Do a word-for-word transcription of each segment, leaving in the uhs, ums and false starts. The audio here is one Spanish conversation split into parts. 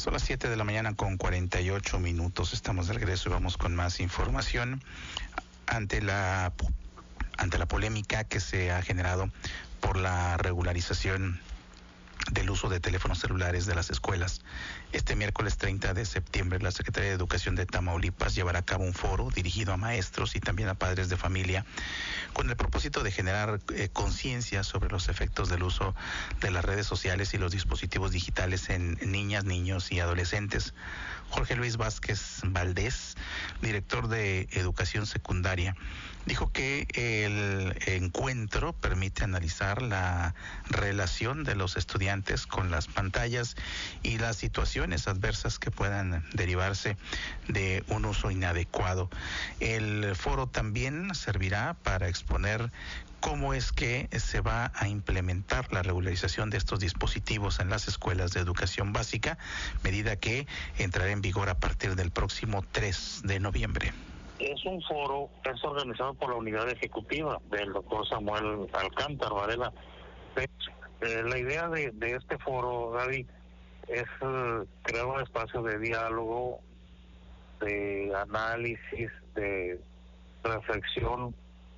Son las siete de la mañana con cuarenta y ocho minutos. Estamos de regreso y vamos con más información. Ante la, ante la polémica que se ha generado por la regularización del uso de teléfonos celulares de las escuelas, este miércoles treinta de septiembre la Secretaría de Educación de Tamaulipas llevará a cabo un foro dirigido a maestros y también a padres de familia con el propósito de generar eh, conciencia sobre los efectos del uso de las redes sociales y los dispositivos digitales en niñas, niños y adolescentes. Jorge Luis Vázquez Valdés, director de Educación Secundaria, dijo que el encuentro permite analizar la relación de los estudiantes con las pantallas y las situaciones adversas que puedan derivarse de un uso inadecuado. El foro también servirá para exponer cómo es que se va a implementar la regularización de estos dispositivos en las escuelas de educación básica, medida que entrará en vigor a partir del próximo tres de noviembre. Es un foro, es organizado por la unidad ejecutiva del doctor Samuel Alcántara Varela. Eh, la idea de, de este foro, David, es eh, crear un espacio de diálogo, de análisis, de reflexión,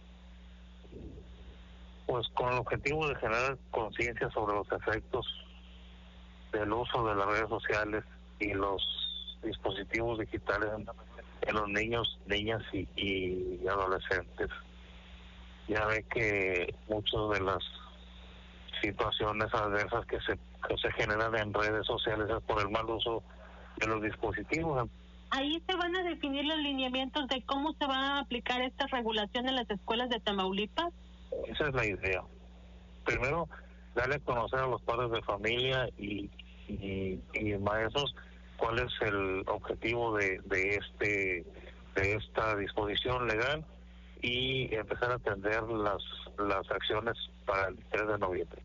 pues con el objetivo de generar conciencia sobre los efectos del uso de las redes sociales y los dispositivos digitales en los niños, niñas y, y adolescentes. Ya ve que muchas de las situaciones adversas que se que se generan en redes sociales es por el mal uso de los dispositivos. Ahí se van a definir los lineamientos de cómo se va a aplicar esta regulación en las escuelas de Tamaulipas. Esa es la idea. Primero, darle a conocer a los padres de familia y, y, y maestros cuál es el objetivo de, de este de esta disposición legal y empezar a atender las las acciones para el tres de noviembre.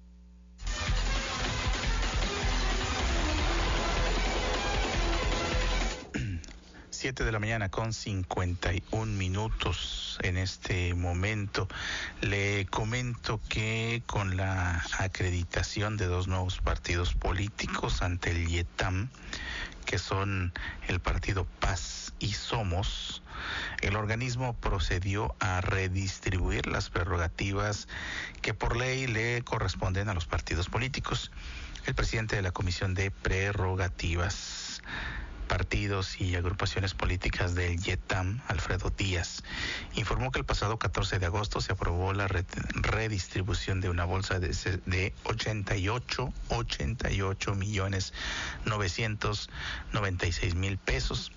Siete de la mañana con cincuenta y un minutos en este momento. Le comento que con la acreditación de dos nuevos partidos políticos ante el IETAM, que son el partido Paz y Somos, el organismo procedió a redistribuir las prerrogativas que por ley le corresponden a los partidos políticos. El presidente de la Comisión de Prerrogativas, Partidos y Agrupaciones Políticas del IETAM, Alfredo Díaz, informó que el pasado catorce de agosto se aprobó la redistribución de una bolsa de, de ochenta y ocho millones novecientos noventa y seis mil pesos,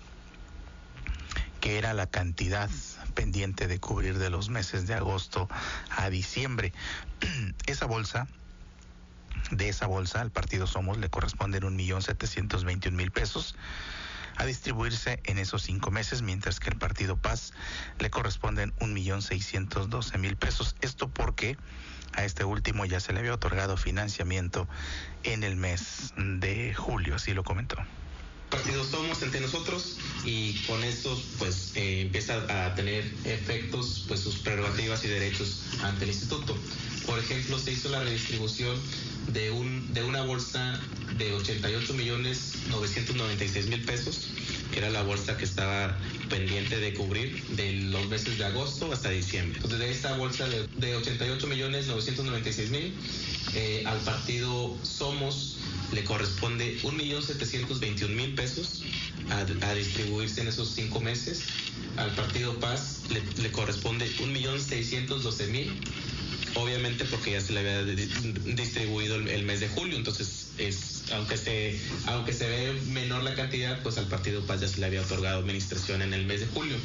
que era la cantidad pendiente de cubrir de los meses de agosto a diciembre. Esa bolsa, de esa bolsa, al partido Somos le corresponden un millón setecientos veintiún mil pesos a distribuirse en esos cinco meses, mientras que al partido Paz le corresponden un millón seiscientos doce mil pesos. Esto porque a este último ya se le había otorgado financiamiento en el mes de julio, así lo comentó. Partidos Somos entre nosotros y con esto pues eh, empieza a tener efectos pues sus prerrogativas y derechos ante el instituto. Por ejemplo, se hizo la redistribución de un de una bolsa de ochenta y ocho millones novecientos noventa y seis mil pesos, que era la bolsa que estaba pendiente de cubrir de los meses de agosto hasta diciembre. Entonces, de esta bolsa de, de ochenta y ocho millones novecientos noventa y seis mil, eh, al partido Somos le corresponde un millón setecientos veintiún mil pesos a, a distribuirse en esos cinco meses. Al partido Paz le, le corresponde un millón seiscientos doce mil, obviamente porque ya se le había distribuido el, el mes de julio. Entonces, es aunque se aunque se ve menor la cantidad, pues al partido Paz ya se le había otorgado administración en el mes de julio.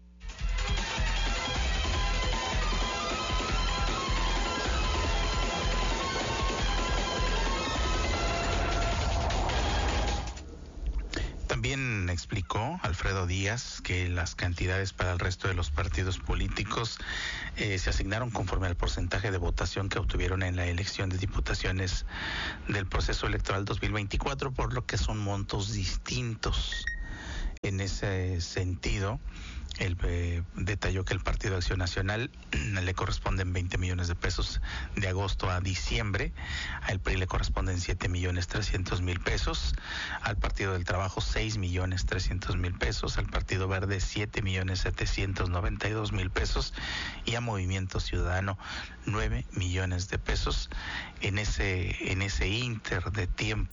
También explicó Alfredo Díaz que las cantidades para el resto de los partidos políticos eh, se asignaron conforme al porcentaje de votación que obtuvieron en la elección de diputaciones del proceso electoral dos mil veinticuatro, por lo que son montos distintos. En ese sentido, él eh, detalló que el Partido Acción Nacional le corresponden veinte millones de pesos de agosto a diciembre, al P R I le corresponden siete millones trescientos mil pesos, al Partido del Trabajo seis millones trescientos mil pesos, al Partido Verde siete millones setecientos noventa y dos mil pesos y a Movimiento Ciudadano nueve millones de pesos. En ese, en ese inter de tiempo